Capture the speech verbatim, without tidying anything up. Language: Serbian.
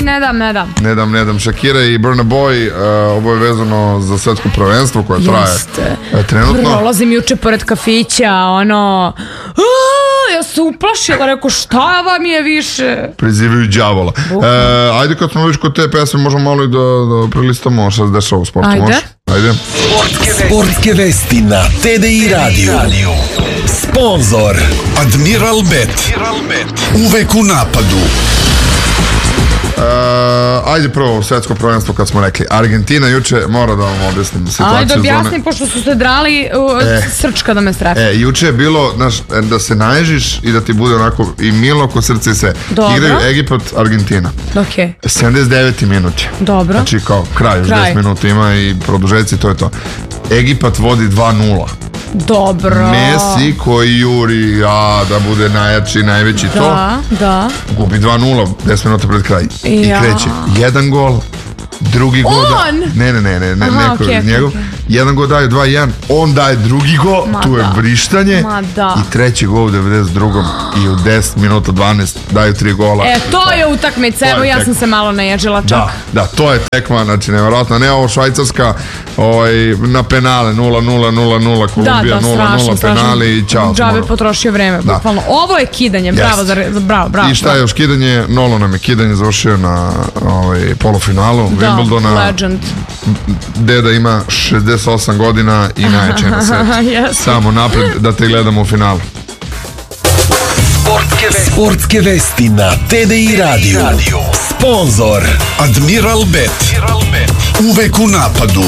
ne dam, ne dam. Ne dam, ne dam. Shakira i Burna Boy, uh, ovo je vezano za svetsko prvenstvo koje traje uh, trenutno. Prolazim juče pored kafića, ono... Aaaa, ja se uplašila, rekao, šta vam je više? Prizivaju đavola. Uh, ajde, kad smo već kod te pesme, možemo malo i da, da prilistamo šta se dešava u sportu. Ajde. Može? Ajde. Sportske vesti na T D I radiju. Sponzor Admiral Bet. Uvek u napadu. Uh, ajde prvo svetsko prvenstvo kad smo rekli. Argentina juče, mora da vam objasnim situaciju. Ajde objasnim, pošto su se drali uh, e, srčka da me strefe. E, juče je bilo, znaš, da se naježiš i da ti bude onako i milo ko srce i sve. Dobro. Igraju Egipat, Argentina. Ok. sedamdeset deveti minut. Dobro. Znači kao kraj, još kraj. deset minuta ima i produžeci, to je to. Egipat vodi dva nula. Dobro. Messi koji juri a, da bude najjači, najveći da, to. Da, da. Gubi dva nula, deset minuta pred kraj. Ja. I kreće jedan gol, drugi gol. On? Da, ne, ne, ne, ne, ne Aha, neko okay, njegov. okay. Jedan gol daje dva jedan, on daje drugi gol, Ma tu je da. vrištanje. Ma da. I treći gol u devedeset drugom i u deset minuta dvanaest daju tri gola. E, to je utakmica, evo ja sam se malo naježila čak. Da, da, to je tekma, znači nevjerojatno, ne ovo Švajcarska ovaj, na penale nula nula nula nula, Kolumbija da, da, nula nula penali i čao. Džabe potrošio vreme, da. bukvalno. Ovo je kidanje, bravo, yes. bravo, bravo. I šta je još kidanje? Nolo nam je kidanje završio na ovaj, polufinalu da, Wimbledona. Legend. Deda ima šezdeset osam godina i najjači na svetu. yes. Samo napred da te gledamo u finalu. Sportske vesti, Sportske vesti na T D I radiju. Sponzor Admiral Bet. Uvek u napadu.